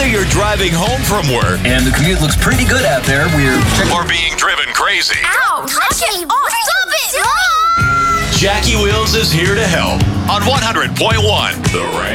Whether you're driving home from work And the commute looks pretty good out there. or being driven crazy, Ow! Touch it! Oh, stop it! Jackie Wheels is here to help on 100.1 The Range.